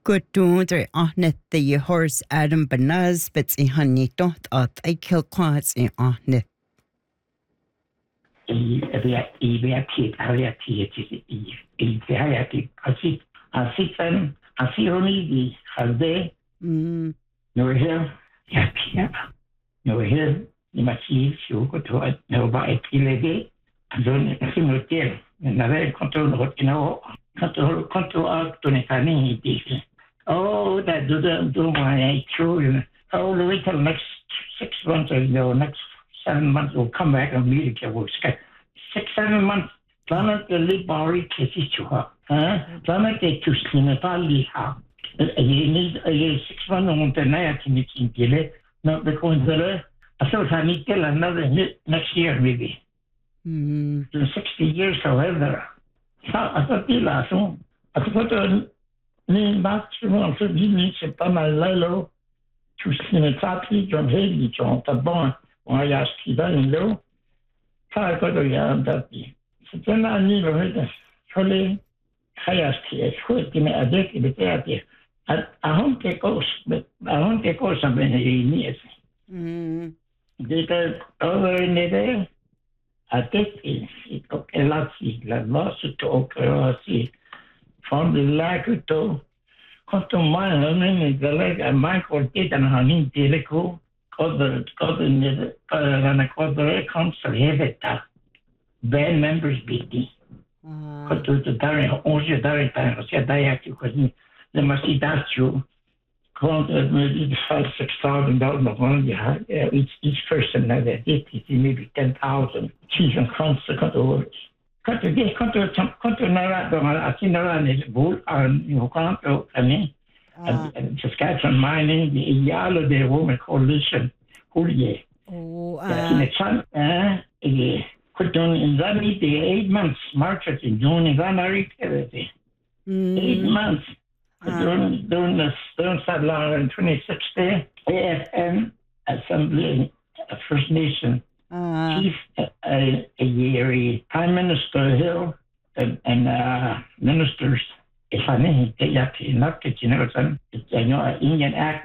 Gudúndar ánet the horse Adam Banaz, but I honey dot at I kill quads in ánet. Oh, that do my children. Oh, wait till next 6 months or next 7 months we'll come back and meet each other. 6-7 months. Planet the Libari Kesichua. Planet the Tuskinataliha. You need a 6 months on the night in Chile. Not the coincidence. I thought I need till another next year, maybe. 60 years, however. I thought the last one. I thought ni maximum so dini c'est pas mal là tout ce qui est tapis John Haley John bon on a acheté dans l'eau ça quoi de ya tapi c'est un année le cholet hayasti est qui mais avec le théâtre à home que cause ça ben ni est c'était over nede à tête et là si la losse au cœur si from the lack of to quanto mai non the leg a Michael Keaton hanin teleco other na other concert heveta band members biti quanto to dare onje dare time sia dai aqui così le masidacio quanto maybe $5,000-6,000 each person now that it maybe 10,000 she's on concert over Quanto nara asinara ne bull and quanto and Saskatchewan mining the Yalo de Women Coalition Hulie. Oh, Put on in Zani the 8 months, March in June in Zanari 8 months. During the Stone Sadler in 2016, AFN Assembly First Nation. Chief Prime Minister Hill and ministers, if I may, they have to Indian Act